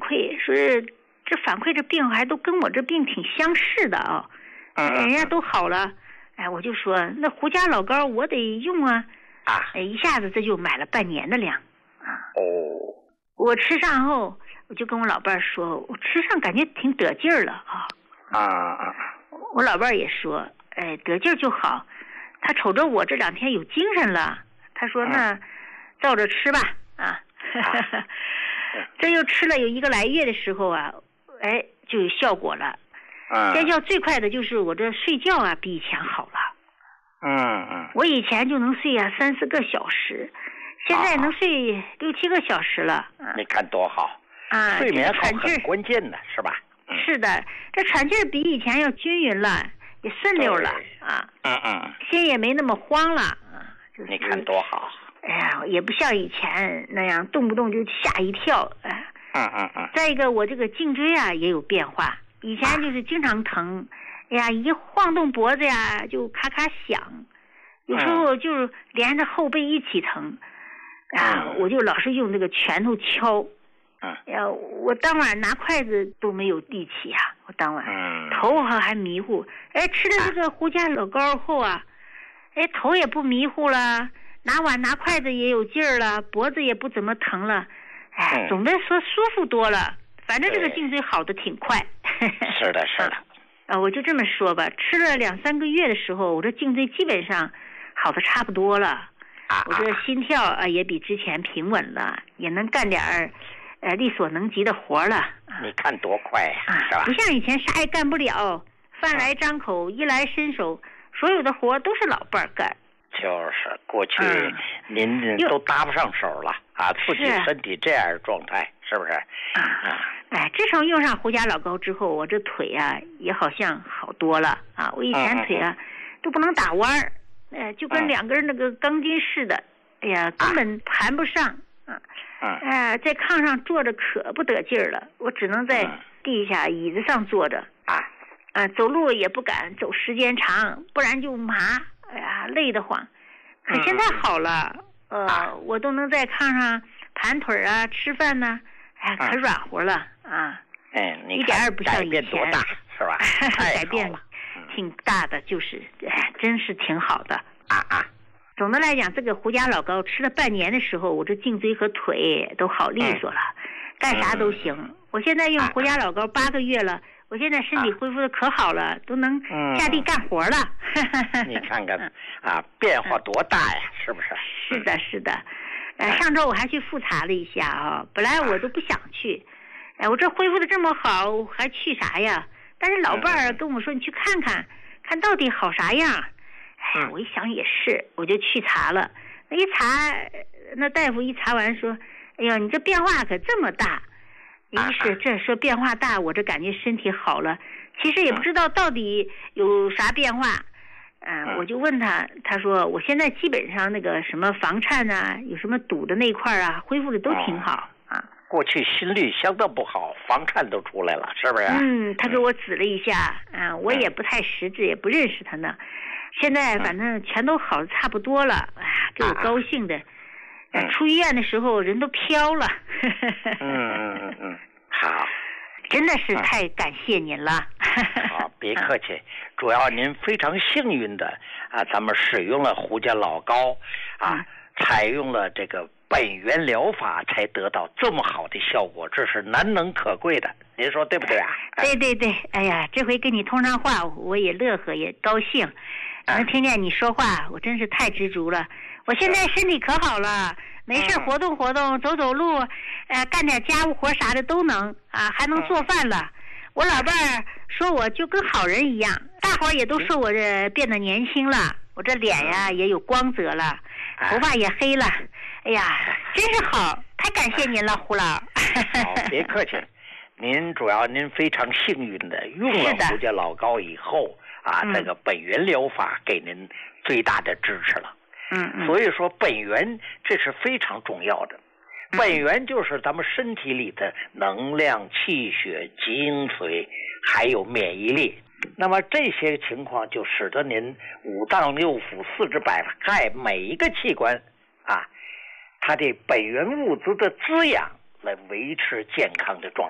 馈，说这反馈这病还都跟我这病挺相似的啊，人家都好了。我就说那胡家老膏我得用啊，一下子这就买了半年的量啊。我吃上后，我就跟我老伴儿说，我吃上感觉挺得劲儿了啊。我老伴儿也说，得劲儿就好。他瞅着我这2天有精神了，他说那照着吃吧啊。这又吃了有1个来月的时候啊，就有效果了。见效最快的就是我这睡觉啊比以前好了。我以前就能睡啊3-4个小时，现在能睡6-7个小时了。 你看多好啊！睡眠好很关键的是吧？ 是的，这喘气儿比以前要均匀了，也顺溜了啊。心也没那么慌了啊。 你看多好！ 也不像以前那样动不动就吓一跳。再一个，我这个颈椎啊也有变化，以前就是经常疼，一晃动脖子呀就咔咔响，有时候就是连着后背一起疼。我就老是用这个拳头敲。我当晚拿筷子都没有力气啊，我当晚头还迷糊。吃了这个胡家老膏后啊，头也不迷糊了，拿碗拿筷子也有劲儿了，脖子也不怎么疼了。总的说舒服多了，反正这个颈椎好的挺快。 是的。 我就这么说吧，吃了2-3个月的时候，我这颈椎基本上好的差不多了。我这心跳也比之前平稳了，也能干点力所能及的活了。 你看多快呀，是吧？ 不像以前啥也干不了，饭来张口，衣来伸手，所有的活都是老伴儿干。 就是过去您都搭不上手了自己身体这样的状态，是不是？ 自从用上胡家老膏之后，我这腿也好像好多了啊。我以前腿都不能打弯儿，就跟2根那个钢筋似的，根本盘不上。在炕上坐着可不得劲儿了，我只能在地下椅子上坐着。走路也不敢走时间长，不然就麻，累得慌。可现在好了，我都能在炕上盘腿吃饭呢，可软和了一点也不像以前。 改变多大是吧？ 改变挺大的，就是真是挺好的。总的来讲，这个胡家老膏吃了半年的时候，我这颈椎和腿都好利索了，干啥都行。我现在用胡家老膏8个月了，我现在身体恢复的可好了，都能下地干活了。 你看看变化多大呀，是不是？ 是的。上周我还去复查了一下本来我都不想去，我这恢复的这么好，我还去啥呀？但是老伴儿跟我说，你去看看，看到底好啥样。我一想也是，我就去查了。一查，那大夫一查完说：“哎呀，你这变化可这么大。”一是这说变化大，我这感觉身体好了，其实也不知道到底有啥变化。我就问他，他说我现在基本上那个什么房颤有什么堵的那一块恢复的都挺好过去心率相当不好，房颤都出来了，是不是？ 他给我指了一下，我也不太识字，也不认识他呢。现在反正全都好的差不多了，给我高兴的。出医院的时候人都飘了。 好， 真的是太感谢您了。 好，别客气。主要您非常幸运的咱们使用了胡家老膏采用了这个本源疗法，才得到这么好的效果，这是难能可贵的。您说对不对啊？ 对。哎呀，这回跟你通上话，我也乐呵也高兴。能听见你说话，我真是太知足了。我现在身体可好了，没事活动活动，走走路，干点家务活啥的都能还能做饭了。我老伴儿说我就跟好人一样，大伙也都说我这变得年轻了，我这脸也有光泽了，头发也黑了。哎呀，真是好，太感谢您了，胡老。 好，别客气。您非常幸运的用了胡家老膏以后这个本源疗法给您最大的支持了。所以说本源这是非常重要的。本源就是咱们身体里的能量、气血、精髓，还有免疫力。那么这些情况就使得您五脏六腑、四肢百骸每一个器官它的本源物质的滋养，来维持健康的状态。